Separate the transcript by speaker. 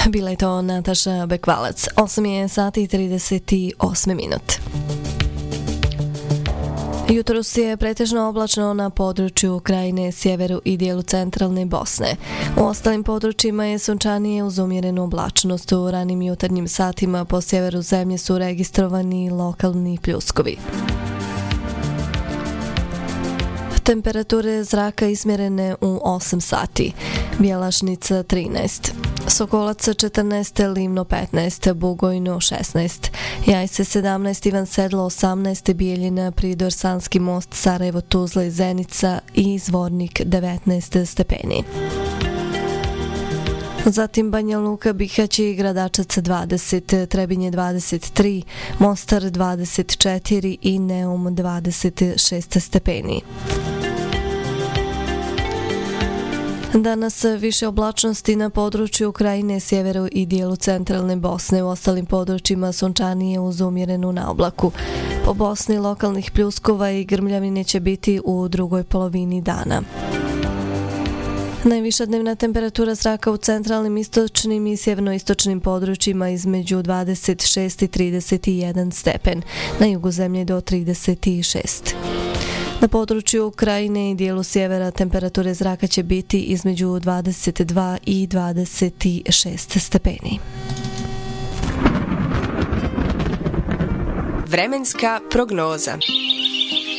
Speaker 1: Bila je to Nataša Bekvalac. 8 je sati i 38 minut. Jutros je pretežno oblačno na području Krajine, sjeveru i dijelu centralne Bosne. U ostalim područjima je sunčanije uz umjerenu oblačnost. U ranim jutarnjim satima po sjeveru zemlje su registrovani lokalni pljuskovi. Temperature zraka ismjerene u 8 sati. Bjelašnica 13, Sokolac 14, Livno 15, Bugojno 16, Jajce 17, Ivan Sedlo 18, Bijeljina, Pridor, Sanski most, Sarajevo, Tuzla i Zenica i Zvornik 19 stepeni. Zatim Banja Luka, Bihać i Gradačac 20, Trebinje 23, Mostar 24 i Neum 26 stepeni. Danas više oblačnosti na području Krajine, sjeveru i dijelu centralne Bosne. U ostalim područjima sunčanije uz umjerenu naoblaku. Po Bosni lokalnih pljuskova i grmljavine će biti u drugoj polovini dana. Najviša dnevna temperatura zraka u centralnim, istočnim i sjevernoistočnim područjima između 26 i 31 stepen. Na jugu zemlje do 36. Na području Krajine i dijelu sjevera temperature zraka će biti između 22 i 26 stepeni.
Speaker 2: Vremenska prognoza.